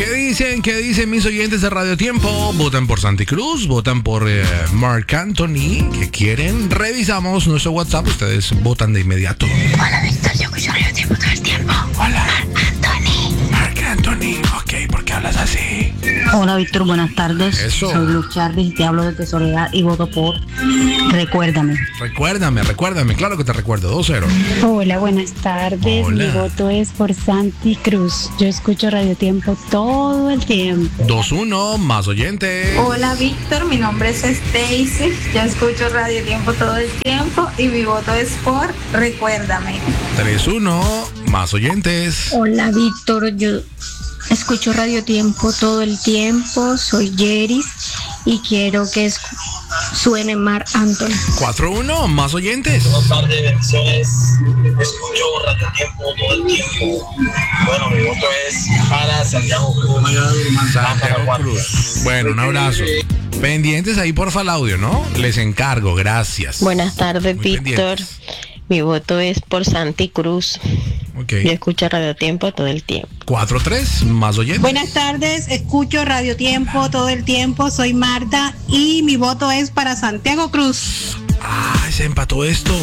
¿Qué dicen? ¿Qué dicen mis oyentes de Radio Tiempo? ¿Votan por Santi Cruz? ¿Votan por Marc Anthony? ¿Qué quieren? Revisamos nuestro WhatsApp. Ustedes votan de inmediato. Hola, Víctor. Yo escucho Radio Tiempo todo el tiempo. Hola. Anthony. Marc Anthony. Ok, ¿por qué hablas así? Hola, Víctor. Buenas tardes. Eso. Soy Luz Charles y te hablo desde Soledad y voto por Recuérdame. Recuérdame. Claro que te recuerdo. 2-0. Hola, buenas tardes. Hola. Mi voto es por Santi Cruz. Yo escucho Radio Tiempo todo el tiempo. 2-1. Más oyentes. Hola Víctor, mi nombre es Stacy, yo escucho Radio Tiempo todo el tiempo y mi voto es por Recuérdame. 3-1. Más oyentes. Hola Víctor, yo escucho Radio Tiempo todo el tiempo, soy Yeris y quiero que suene Marc Anthony. 4-1. Más oyentes. Buenas tardes, bendiciones. Escucho Radio Tiempo todo el tiempo. Bueno, mi voto es para Santiago Cruz. Santiago Cruz. Bueno, un abrazo. Pendientes ahí, porfa, el audio, ¿no? Les encargo, gracias. Buenas tardes, Muy Víctor. pendientes. Mi voto es por Santi Cruz. Ok. Yo escucho Radio Tiempo todo el tiempo. 4-3. Más oyentes. Buenas tardes, escucho Radio Tiempo todo el tiempo, soy Marta y mi voto es para Santiago Cruz. Ah, se empató esto.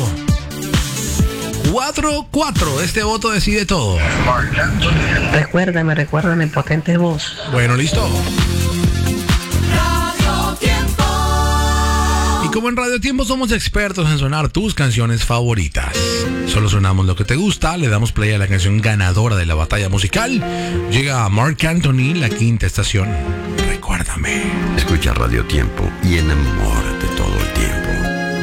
4-4. Este voto decide todo. Recuérdame, potente voz. Bueno, listo. Y como en Radio Tiempo somos expertos en sonar tus canciones favoritas. Solo sonamos lo que te gusta, le damos play a la canción ganadora de la batalla musical. Llega Marc Anthony, la quinta estación. Recuérdame. Escucha Radio Tiempo y enamórate todo el tiempo.